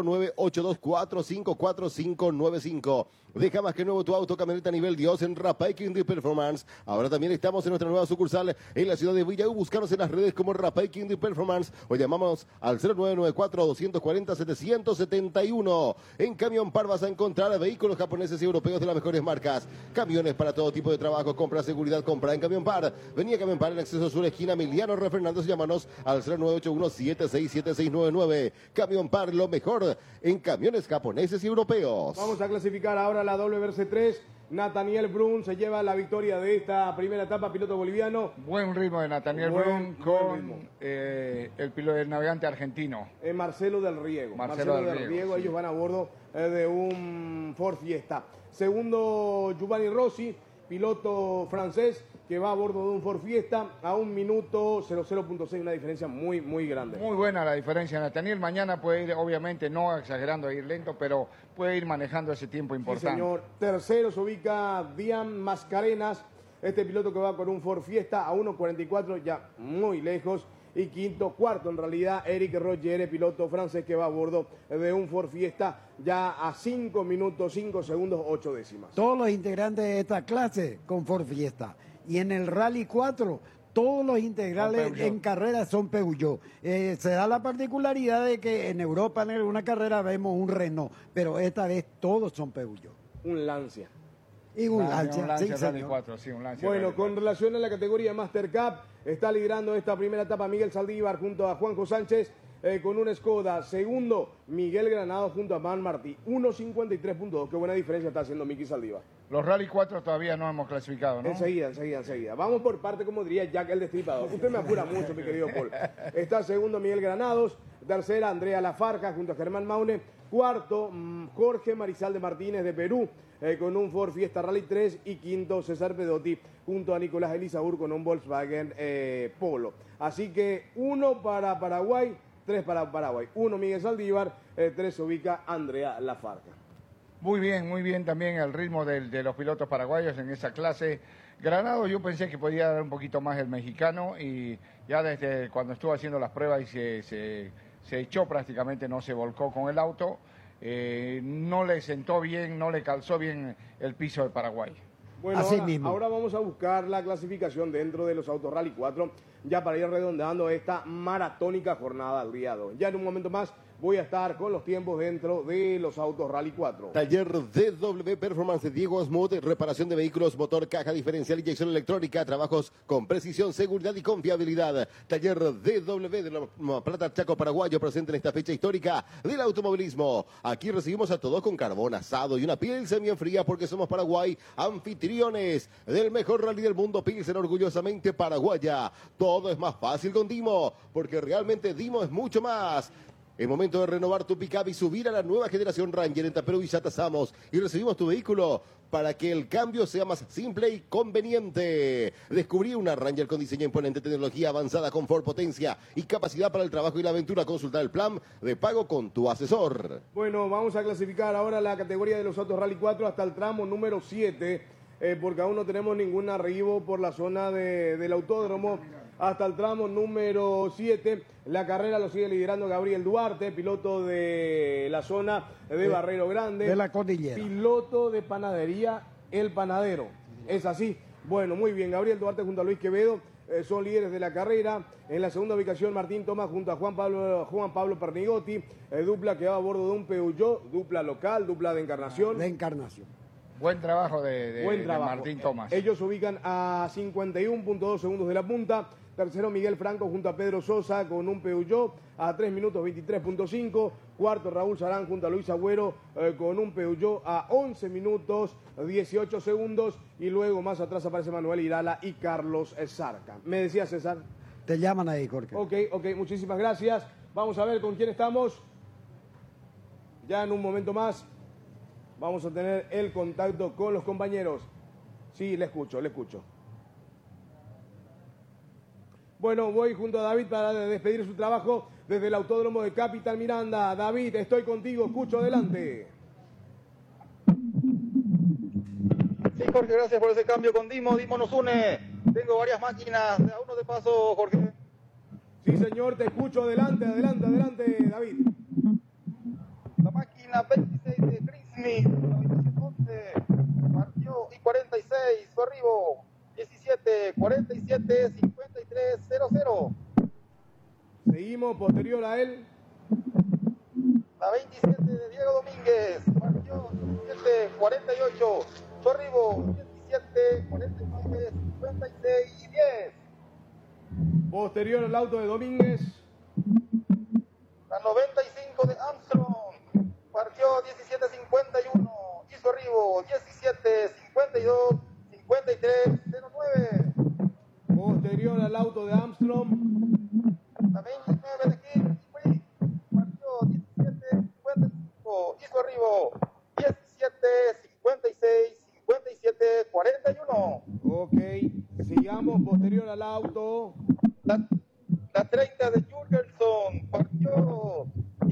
0982454595. Deja más que nuevo tu auto, camioneta nivel Dios en Rapay King Performance. Ahora también estamos en nuestra nueva sucursal en la ciudad de Villaú. Búscanos en las redes como Rapay King Performance o llamamos al 0994-240-771. En Camión Par vas a encontrar vehículos japoneses y europeos de las mejores marcas. Camiones para todo tipo de trabajo. Compra, seguridad, compra en Camión Par. Venía a Camión Par en Acceso Sur, esquina Emiliano R. Fernández. Llámanos al 0981-767699. Camión Par, lo mejor en camiones japoneses y europeos. Vamos a clasificar ahora la WRC3. Nathaniel Brun se lleva la victoria de esta primera etapa, piloto boliviano. Buen ritmo de Nathaniel Brun con el navegante argentino. Marcelo del Riego. Marcelo del Riego, sí. Ellos van a bordo de un Ford Fiesta. Segundo, Giovanni Rossi. piloto francés que va a bordo de un Ford Fiesta a 1 minuto 00.6, una diferencia muy, muy grande. Muy buena la diferencia, Nathaniel. Mañana puede ir, obviamente, no exagerando a ir lento, pero puede ir manejando ese tiempo importante. Sí, señor. Tercero se ubica Dian Mascarenas, este piloto que va con un Ford Fiesta a 1.44, ya muy lejos. Y cuarto en realidad, Eric Roger, piloto francés que va a bordo de un Ford Fiesta ya a 5 minutos, 5 segundos, 8 décimas. Todos los integrantes de esta clase con Ford Fiesta. Y en el Rally 4, todos los integrales en carrera son Peugeot. Se da la particularidad de que en Europa en alguna carrera vemos un Renault, pero esta vez todos son Peugeot. Un Lancia. Y un Lancia, sí, Rally 4, sí, un Lancia. Bueno, Rally con 4. relación a la categoría Master Cup, está liderando esta primera etapa Miguel Saldívar junto a Juanjo Sánchez con un Skoda. Segundo, Miguel Granado junto a Man Martí. 1.53.2. Qué buena diferencia está haciendo Miki Saldívar. Los Rally 4 todavía no hemos clasificado, ¿no? Enseguida. Vamos por parte, como diría Jack el Destripador. Usted me apura mucho, mi querido Paul. Está segundo Miguel Granados. Tercera, Andrea Lafarca junto a Germán Maune. Cuarto, Jorge Marizalde Martínez de Perú con un Ford Fiesta Rally 3. Y quinto, César Pedotti junto a Nicolás Elizaur con un Volkswagen Polo. Así que 1 para Paraguay, 3 para Paraguay. 1 Miguel Saldívar, 3 se ubica Andrea Lafarca. Muy bien también el ritmo de los pilotos paraguayos en esa clase. Granado yo pensé que podía dar un poquito más el mexicano y ya desde cuando estuvo haciendo las pruebas y se echó prácticamente, no se volcó con el auto, no le sentó bien, no le calzó bien el piso de Paraguay. Bueno, ahora vamos a buscar la clasificación dentro de los autos Rally 4, ya para ir redondeando esta maratónica jornada del día de hoy. Ya en un momento más voy a estar con los tiempos dentro de los autos Rally 4. Taller DW Performance de Diego Asmut, reparación de vehículos, motor, caja diferencial, inyección electrónica, trabajos con precisión, seguridad y confiabilidad. Taller DW de La Plata, Chaco, Paraguayo, presente en esta fecha histórica del automovilismo. Aquí recibimos a todos con carbón asado y una piel semienfría porque somos Paraguay, anfitriones del mejor rally del mundo, Pilsen, orgullosamente paraguaya. Todo es más fácil con Dimo, porque realmente Dimo es mucho más. Es momento de renovar tu pickup y subir a la nueva generación Ranger. En Taperú y Satasamos y recibimos tu vehículo para que el cambio sea más simple y conveniente. Descubrí una Ranger con diseño imponente, tecnología avanzada, confort, potencia y capacidad para el trabajo y la aventura. Consultar el plan de pago con tu asesor. Bueno, vamos a clasificar ahora la categoría de los autos Rally 4 hasta el tramo número 7, porque aún no tenemos ningún arribo por la zona del autódromo. Hasta el tramo número 7, la carrera lo sigue liderando Gabriel Duarte, piloto de la zona de Barrero Grande. De la cordillera. Piloto de panadería El Panadero. Es así. Bueno, muy bien. Gabriel Duarte junto a Luis Quevedo son líderes de la carrera. En la segunda ubicación, Martín Tomás junto a Juan Pablo Pernigotti. Dupla que va a bordo de un Peugeot, dupla local, dupla de Encarnación. De Encarnación. Buen trabajo de Martín Tomás. Ellos se ubican a 51.2 segundos de la punta. Tercero, Miguel Franco junto a Pedro Sosa con un Peugeot a 3 minutos 23.5. Cuarto, Raúl Sarán junto a Luis Agüero con un Peugeot a 11 minutos 18 segundos. Y luego más atrás aparece Manuel Irala y Carlos Zarca. ¿Me decía César? Te llaman ahí, Jorge. Ok, muchísimas gracias. Vamos a ver con quién estamos. Ya en un momento más vamos a tener el contacto con los compañeros. Sí, le escucho. Bueno, voy junto a David para despedir su trabajo desde el Autódromo de Capital Miranda. David, estoy contigo, escucho, adelante. Sí, Jorge, gracias por ese cambio con Dimo. Dimo nos une. Tengo varias máquinas, de a uno de paso, Jorge. Sí, señor, te escucho, adelante, David. La máquina 26 de Grismy, 911, partió y 46, su arribo. 17, 47, 53, 00. Seguimos, posterior a él. La 27 de Diego Domínguez, partió 17, 48, su arribo. 17, 49, 56 y 10. Posterior al auto de Domínguez. La 95 de Armstrong, partió 17, 51 y su arribo. 17, 52. 5309. Posterior al auto de Armstrong. La 29 de King, partió 17, 55 y su arribo. 17, 56, 57 17:41. Ok, sigamos posterior al auto. La 30 de Jurgenson partió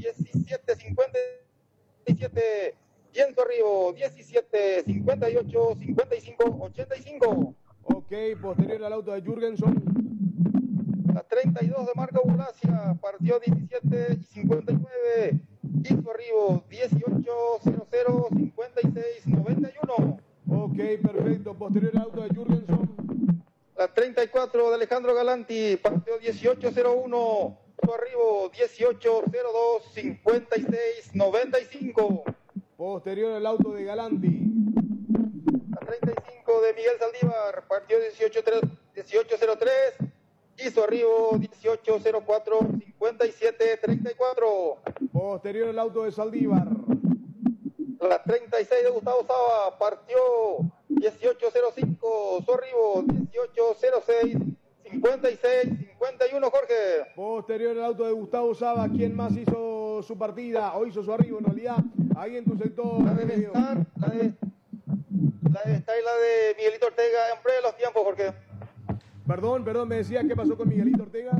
17:57. Pienso arriba, 17:58, 55, 85. Ok, posterior al auto de Jurgenson. La 32 de Marco Bulacia partió 17:59. Hizo arriba, 18:00, 56, 91. Ok, perfecto. Posterior al auto de Jurgenson. La 34 de Alejandro Galanti partió 18:01. Hizo arriba, 18:02, 56, 95. Posterior al auto de Galanti. La 35 de Miguel Saldívar partió 18:03. Hizo arriba 18:04, 57:34. Posterior al auto de Saldívar. La 36 de Gustavo Saba partió 18:05. Su arribo 18:06, 56, 51. Jorge. Posterior al auto de Gustavo Saba, ¿quién más hizo su partida o hizo su arribo en realidad? Ahí en tu sector. La debe estar la de Miguelito Ortega en breve los tiempos, Jorge. Perdón, me decía, ¿qué pasó con Miguelito Ortega?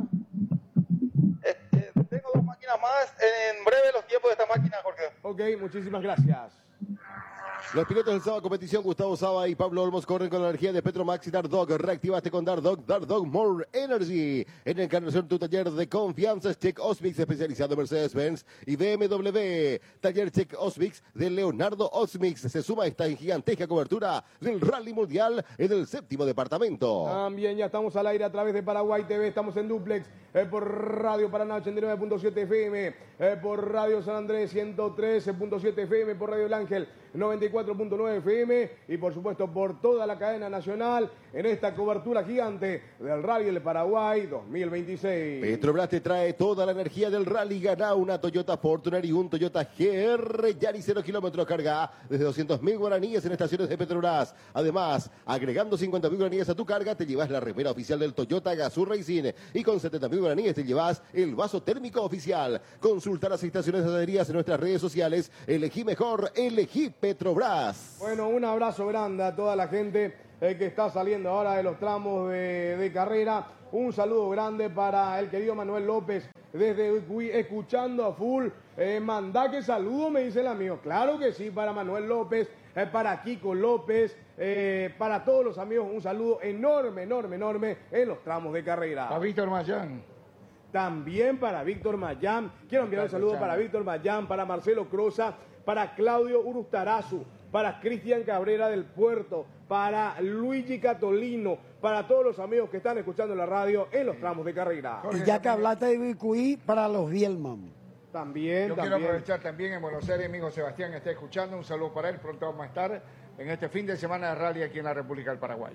Tengo dos máquinas más, en breve los tiempos de esta máquina, Jorge. Ok, muchísimas gracias. Los pilotos del Saba Competición, Gustavo Saba y Pablo Olmos, corren con la energía de Petromax y Dardog. Reactivaste con Dardog More Energy. En Encarnación, tu taller de confianza es Check Osmix, especializado en Mercedes-Benz y BMW. Taller Check Osmix de Leonardo Osmix se suma a esta gigantesca cobertura del Rally Mundial en el 7º departamento. También ya estamos al aire a través de Paraguay TV, estamos en duplex por Radio Paraná 89.7 FM, por Radio San Andrés 113.7 FM, por Radio El Ángel 94.9 FM y por supuesto por toda la cadena nacional en esta cobertura gigante del Rally del Paraguay 2026. Petrobras te trae toda la energía del rally. Gana una Toyota Fortuner y un Toyota GR Yaris 0 kilómetros, carga desde 200.000 guaraníes en estaciones de Petrobras. Además, agregando 50.000 guaraníes a tu carga, te llevas la remera oficial del Toyota Gazoo Racing y con 70.000 guaraníes te llevas el vaso térmico oficial. Consulta las estaciones de adheridas en nuestras redes sociales. Elegí mejor, elegí Petrobras. Bueno, un abrazo grande a toda la gente que está saliendo ahora de los tramos de carrera. Un saludo grande para el querido Manuel López desde Ucuy, escuchando a full. Mandá que saludo, me dice el amigo. Claro que sí, para Manuel López, para Kiko López, para todos los amigos, un saludo enorme en los tramos de carrera. A Víctor Mayán. También para Víctor Mayán. Quiero enviar un saludo para Víctor Mayán, para Marcelo Croza, para Claudio Urustarazu, para Cristian Cabrera del Puerto, para Luigi Catolino, para todos los amigos que están escuchando la radio en los tramos de carrera. Y ya que hablaste de Bicuí, para los Bielman. También. Quiero aprovechar también en Buenos Aires, mi amigo Sebastián está escuchando, un saludo para él, pronto vamos a estar en este fin de semana de rally aquí en la República del Paraguay.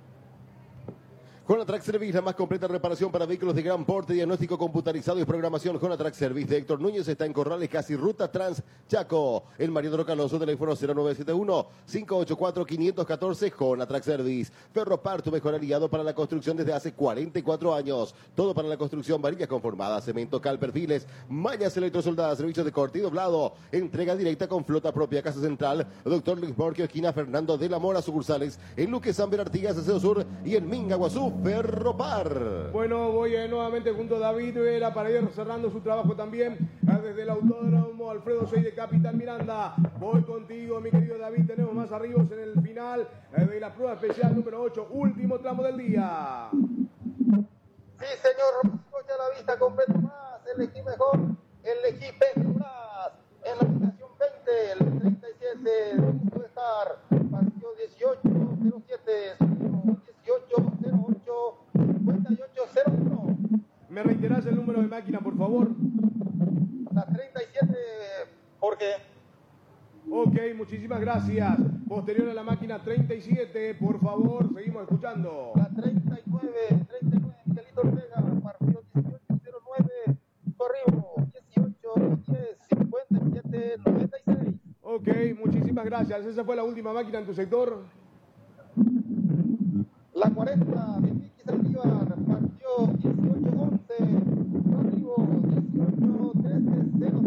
Jonatrack Service, la más completa reparación para vehículos de gran porte, diagnóstico computarizado y programación. Jonatrack Service de Héctor Núñez está en Corrales, casi Ruta Trans Chaco. El Mariano Rocanoso, teléfono 0971-584-514. Jonatrack Service. Ferropar, tu mejor aliado para la construcción desde hace 44 años. Todo para la construcción, varillas conformadas, cemento, cal, perfiles, mallas electrosoldadas, servicios de corte y doblado. Entrega directa con flota propia. Casa Central, Dr. Luis Borgio, esquina Fernando de la Mora, sucursales en Luque, San Artigas, Deseo Sur y en Minga, Guazú. Ferropar. Bueno, voy nuevamente junto a David Vera para ir cerrando su trabajo también desde el Autódromo Alfredo 6 de Capitán Miranda. Voy contigo, mi querido David. Tenemos más arribos en el final de la prueba especial número 8, último tramo del día. Sí, señor, escucha la vista con Petrobras. Elegí mejor, elegí Petrobras. En la aplicación 20, el 37 de estar, partió 18:07, 18:08, 58:01. ¿Me reiterás el número de máquina, por favor? La 37, Jorge. Ok, muchísimas gracias. Posterior a la máquina 37, por favor, seguimos escuchando. La 39, Miguelito Ortega, partió 18:09, corrió 18:10, 57:96. Ok, muchísimas gracias. Esa fue la última máquina en tu sector. La 40 de Vicky Saldívar partió 18:11, corrió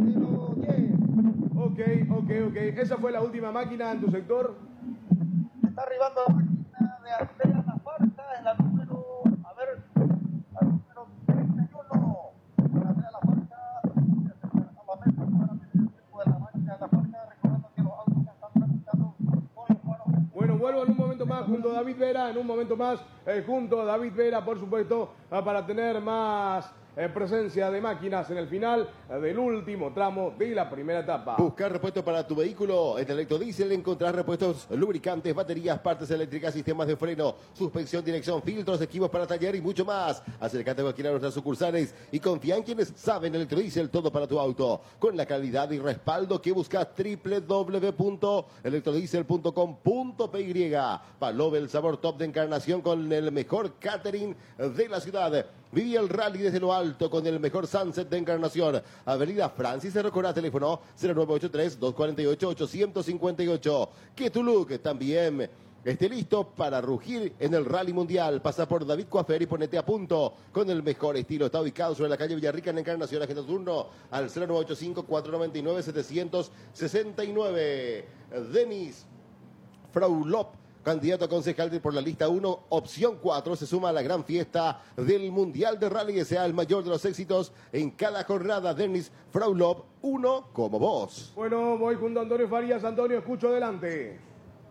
18:13, 00:10. Ok. Esa fue la última máquina en tu sector. Está arribando la máquina de Andrea Lafarca, es la número, la número 31. Andrea Lafarca, a la meta para medir el tiempo de la máquina de Lafarca, recordando que los autos ya están tramitando con los faros. Bueno, vuelvo en un momento más junto a David Vera, junto a David Vera, por supuesto, para tener más presencia de máquinas en el final del último tramo de la primera etapa. Buscar repuestos para tu vehículo. En Electrodiesel encontrar repuestos, lubricantes, baterías, partes eléctricas, sistemas de freno, suspensión, dirección, filtros, equipos para taller y mucho más. Acércate a cualquiera de nuestras sucursales y confía en quienes saben. Electrodiesel, todo para tu auto. Con la calidad y respaldo que buscas, www.electrodiesel.com.py. Palove, el sabor top de Encarnación con el mejor catering de la ciudad. Viví el rally desde lo alto con el mejor sunset de Encarnación. Avenida Francis Recorá, teléfono 0983-248-858. Que tu look también esté listo para rugir en el Rally Mundial. Pasa por David Coafer y ponete a punto con el mejor estilo. Está ubicado sobre la calle Villarrica en Encarnación. Agenda turno al 0985-499-769. Denis Fraulop, candidato a concejal por la lista 1, opción 4, se suma a la gran fiesta del Mundial de Rally, que sea el mayor de los éxitos en cada jornada. Denis Fraulop, uno como vos. Bueno, voy junto a Antonio Farías. Antonio, escucho adelante.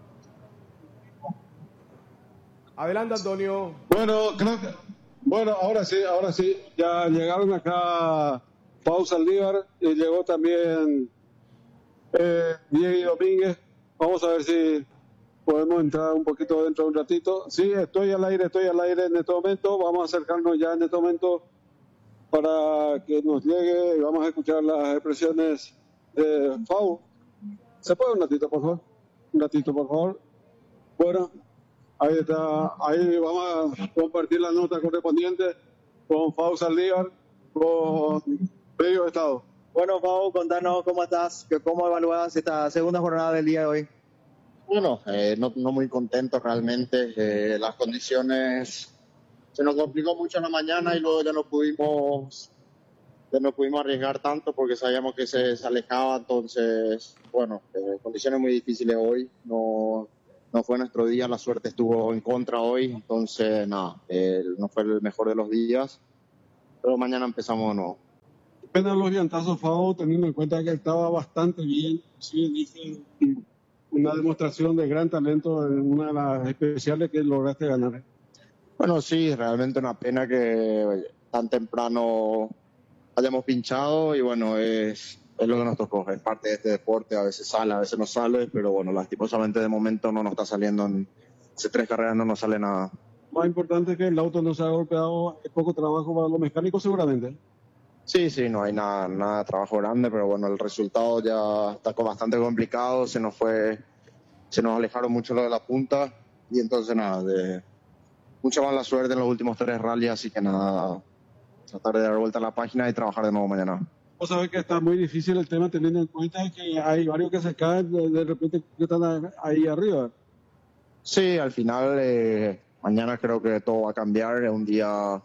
Adelante, Antonio. Bueno, creo que... Bueno, ahora sí. Ya llegaron acá Pau Saldívar y llegó también Diego Domínguez. Vamos a ver si podemos entrar un poquito dentro de un ratito. Sí, estoy al aire en este momento. Vamos a acercarnos ya en este momento para que nos llegue y vamos a escuchar las expresiones de Pau. ¿Se puede un ratito, por favor? Un ratito, por favor. Bueno, ahí está. Ahí vamos a compartir la nota correspondiente con Pau Saldívar, con Medio Estado. Bueno, Pau, contanos cómo estás, cómo evalúas esta segunda jornada del día de hoy. Bueno, no muy contento realmente. Las condiciones se nos complicó mucho en la mañana y luego ya no pudimos arriesgar tanto porque sabíamos que se alejaba. Entonces, bueno, condiciones muy difíciles hoy. No fue nuestro día, la suerte estuvo en contra hoy. Entonces, nada, no fue el mejor de los días. Pero mañana empezamos de nuevo. Pena los llantazos, Fabo, teniendo en cuenta que estaba bastante bien. Sí, dije una demostración de gran talento en una de las especiales que lograste ganar. Bueno, sí, realmente una pena que tan temprano hayamos pinchado y bueno, es lo que nos tocó, es parte de este deporte, a veces sale, a veces no sale, pero bueno, lastimosamente de momento no nos está saliendo, en hace 3 carreras no nos sale nada. Más importante es que el auto no se ha golpeado, es poco trabajo para los mecánicos seguramente. Sí, no hay nada de trabajo grande, pero bueno, el resultado ya está bastante complicado, se nos alejaron mucho lo de la punta y entonces nada, mucha mala suerte en los últimos 3 rallies, así que nada, tratar de dar vuelta a la página y trabajar de nuevo mañana. Vos sabés que está muy difícil el tema teniendo en cuenta que hay varios que se caen de repente que están ahí arriba. Sí, al final mañana creo que todo va a cambiar, es un día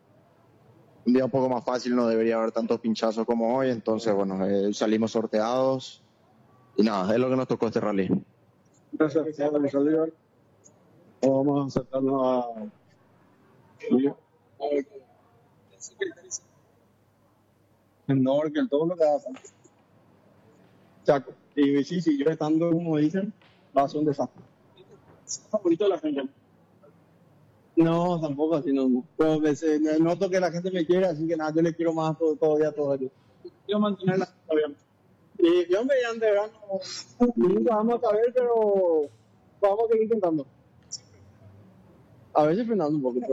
un poco más fácil, no debería haber tantos pinchazos como hoy, entonces bueno, salimos sorteados y nada, es lo que nos tocó este rally. Gracias, Saldívar. Vamos a acercarnos a... Menor que todo lo que hace. Chaco. Y sí, yo estando, como dicen, va a ser un desastre. ¿Es favorito de la gente? No, tampoco así, no. Pero noto que la gente me quiere, así que nada, yo le quiero más todo el día. Quiero mantenerla bien. Y yo mediante verano, nunca vamos a ver, pero vamos a seguir intentando. A veces frenando un poquito.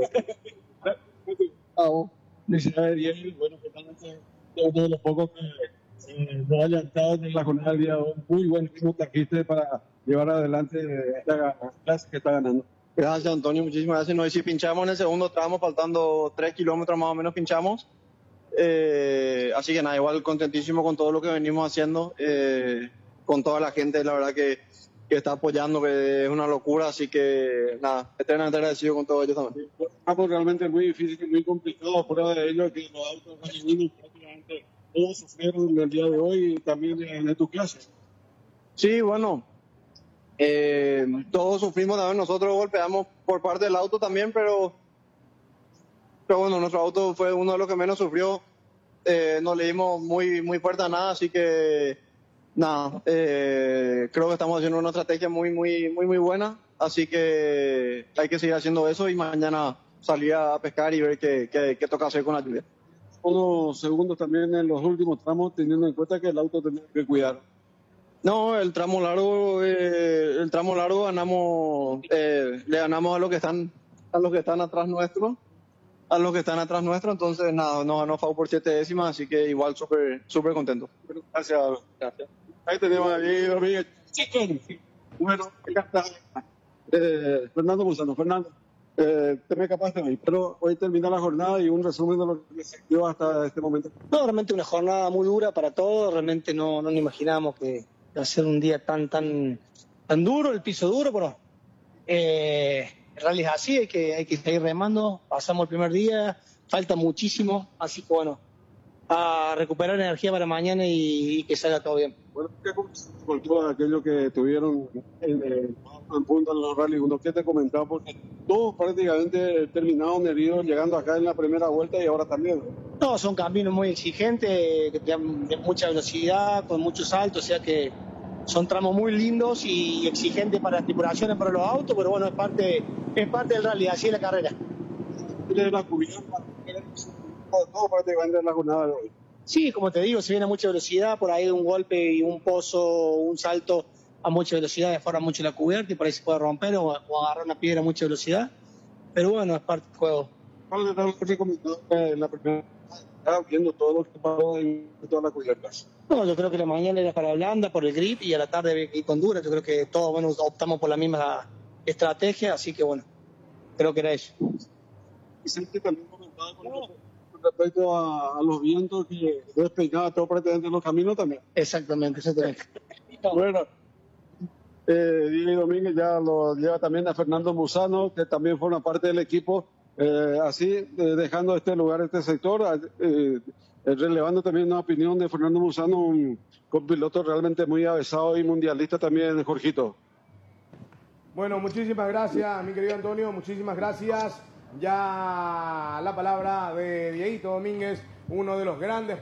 Felicidades, Diego. Bueno, totalmente de los pocos que nos hayan estado en la jornada del día de hoy. Muy buen ritmo trajiste para llevar adelante esta clase que está ganando. Gracias, Antonio, muchísimas gracias. No, y si pinchamos en el segundo tramo, faltando 3 kilómetros más o menos pinchamos. Así que nada, igual contentísimo con todo lo que venimos haciendo, con toda la gente, la verdad que está apoyando, que es una locura, así que nada, eternamente agradecido con todos ellos también. Algo realmente muy difícil y muy complicado, prueba de ello que los autos femeninos prácticamente todos sufrieron el día de hoy y también en tu clase. Sí, bueno, Todos sufrimos también, nosotros golpeamos por parte del auto también, pero bueno, nuestro auto fue uno de los que menos sufrió. No le dimos muy fuerte a nada, así que nada, creo que estamos haciendo una estrategia muy buena, así que hay que seguir haciendo eso y mañana salir a pescar y ver qué toca hacer con la lluvia. Unos segundos también en los últimos tramos, teniendo en cuenta que el auto tenía que cuidar. No, el tramo largo ganamos, le ganamos a los que están atrás nuestro, entonces nada, nos ganó FAU por 7 décimas, así que igual súper contento. Gracias. Ahí tenemos a Diego Domínguez. Bueno, Fernando Musano. Fernando, te me escapaste hoy, pero hoy termina la jornada y un resumen de lo que se dio hasta este momento. No, realmente una jornada muy dura para todos, realmente no nos imaginábamos que iba a ser un día tan duro, el piso duro, pero el rally es así, hay que seguir remando, pasamos el primer día, falta muchísimo, así que bueno, a recuperar energía para mañana y que salga todo bien. Bueno, con todo aquello que tuvieron en punto en los rally 1, ¿qué te comentaba? Porque todos prácticamente terminaron heridos llegando acá en la primera vuelta y ahora también. No, son caminos muy exigentes, de mucha velocidad, con muchos saltos, o sea que son tramos muy lindos y exigentes para las tripulaciones, para los autos, pero bueno, es parte del rally, así es la carrera. La cubierta, todo prácticamente en la jornada de hoy. Sí, como te digo, se viene a mucha velocidad, por ahí un golpe y un pozo, un salto a mucha velocidad, deforma mucho la cubierta y por ahí se puede romper o agarrar una piedra a mucha velocidad, pero bueno, es parte del juego. ¿Cuál es lo que comentó en la primera? Estaba viendo todo lo que pasó en todas las cubiertas. No, yo creo que la mañana era para blanda, por el grip, y a la tarde había que ir con dura. Yo creo que todos bueno, optamos por la misma estrategia, así que bueno, creo que era eso. Y siempre también comentaba con respecto a los vientos que despeinaba todo prácticamente en los caminos también. Exactamente. Bueno, Diego Domínguez ya lo lleva también a Fernando Musano, que también forma parte del equipo. Así, dejando este lugar, este sector, relevando también una opinión de Fernando Musano, un copiloto realmente muy avesado y mundialista también, Jorgito. Bueno, muchísimas gracias, mi querido Antonio, muchísimas gracias. Ya la palabra de Dieguito Domínguez, uno de los grandes